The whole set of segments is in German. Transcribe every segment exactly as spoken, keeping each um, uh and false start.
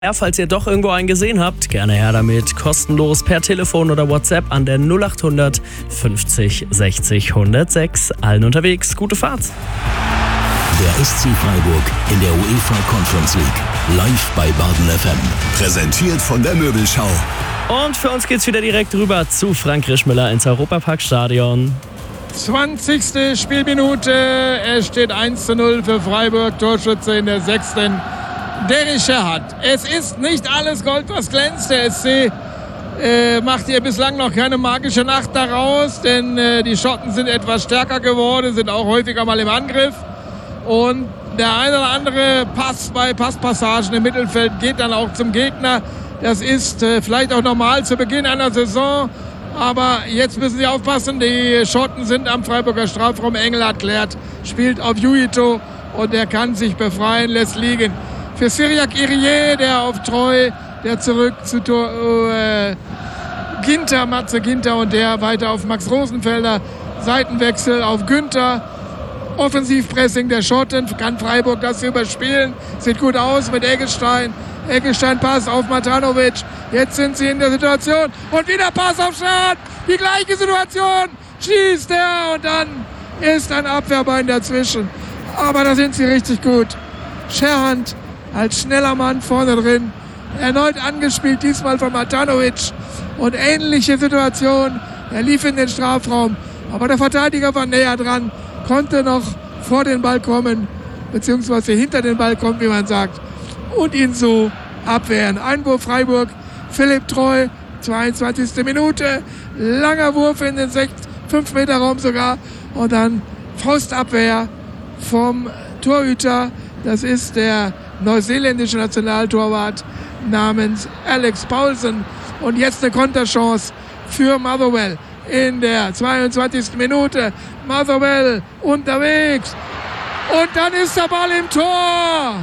Ja, falls ihr doch irgendwo einen gesehen habt, gerne her damit. Kostenlos per Telefon oder WhatsApp an der null acht hundert fünfzig sechzig hundertsechs. Allen unterwegs, gute Fahrt. Der S C Freiburg in der UEFA Conference League. Live bei Baden F M. Präsentiert von der Möbelschau. Und für uns geht's wieder direkt rüber zu Frank Rischmüller ins Europaparkstadion. zwanzigste Spielminute. Es steht eins zu null für Freiburg. Torschütze in der sechsten. Derrick Sherhat. Es ist nicht alles Gold, was glänzt. Der S C äh, macht hier bislang noch keine magische Nacht daraus, denn äh, die Schotten sind etwas stärker geworden, sind auch häufiger mal im Angriff. Und der eine oder andere Pass bei Passpassagen im Mittelfeld geht dann auch zum Gegner. Das ist äh, vielleicht auch normal zu Beginn einer Saison. Aber jetzt müssen sie aufpassen. Die Schotten sind am Freiburger Strafraum. Engel hat klärt, spielt auf Juito und er kann sich befreien, lässt liegen. Für Cyriac Irié, der auf Treu, der zurück zu Tor, äh, Ginter, Matze Ginter und der weiter auf Max Rosenfelder. Seitenwechsel auf Günther. Offensivpressing der Schotten, kann Freiburg das überspielen. Sieht gut aus mit Eggestein. Eggestein Pass auf Matanovic. Jetzt sind sie in der Situation. Und wieder Pass auf Sherhat. Die gleiche Situation. Schießt er und dann ist ein Abwehrbein dazwischen. Aber da sind sie richtig gut. Sherhat als schneller Mann vorne drin. Erneut angespielt, diesmal von Matanovic. Und ähnliche Situation. Er lief in den Strafraum. Aber der Verteidiger war näher dran. Konnte noch vor den Ball kommen. Beziehungsweise hinter den Ball kommen, wie man sagt. Und ihn so abwehren. Einwurf Freiburg. Philipp Treu. zweiundzwanzigste Minute. Langer Wurf in den fünf Meter Raum sogar. Und dann Faustabwehr vom Torhüter. Das ist der neuseeländische Nationaltorwart namens Alex Paulsen. Und jetzt eine Konterchance für Motherwell in der zweiundzwanzigsten Minute. Motherwell unterwegs. Und dann ist der Ball im Tor.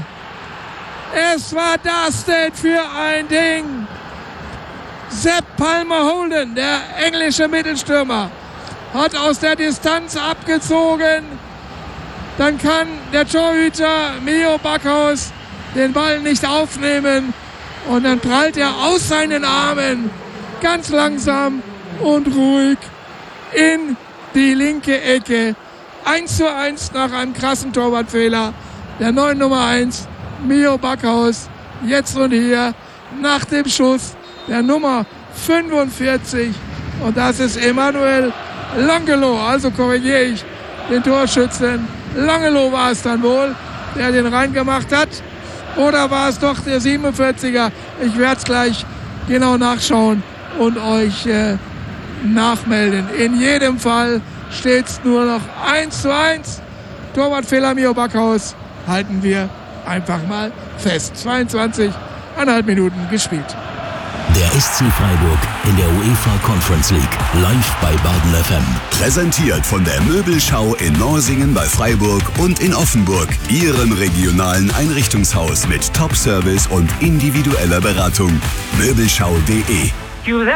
Es war das denn für ein Ding. Sepp Palmer Holden, der englische Mittelstürmer, hat aus der Distanz abgezogen. Dann kann der Torhüter Mio Backhaus den Ball nicht aufnehmen. Und dann prallt er aus seinen Armen ganz langsam und ruhig in die linke Ecke. eins zu eins nach einem krassen Torwartfehler. Der neue Nummer eins, Mio Backhaus, jetzt und hier nach dem Schuss der Nummer fünfundvierzig. Und das ist Emmanuel Langelo. Also korrigiere ich den Torschützen. Langelo war es dann wohl, der den reingemacht hat. Oder war es doch der siebenundvierziger? Ich werde es gleich genau nachschauen und euch äh, nachmelden. In jedem Fall steht es nur noch eins zu eins. Torwartfehler Mio Backhaus halten wir einfach mal fest. zweiundzwanzig Komma fünf Minuten gespielt. Der S C Freiburg in der UEFA Conference League. Live bei Baden F M. Präsentiert von der Möbelschau in Norsingen bei Freiburg und in Offenburg. Ihrem regionalen Einrichtungshaus mit Top-Service und individueller Beratung. Möbelschau punkt de